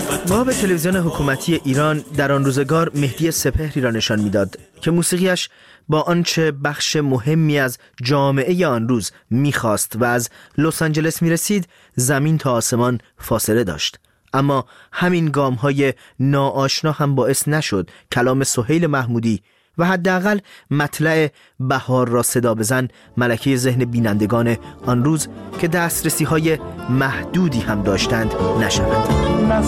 ما به تلویزیون حکومتی ایران در آن روزگار مهدی سپهری را نشان میداد که موسیقیش با آنچه بخش مهمی از جامعه آن روز میخواست و از لس آنجلس میرسید زمین تا آسمان فاصله داشت. اما همین گام‌های ناآشنا هم باعث نشد کلام سهیل محمودی و حداقل مطلع بهار را صدا بزن ملکه ذهن بینندگان آن روز که دسترسی‌های محدودی هم داشتند نشود.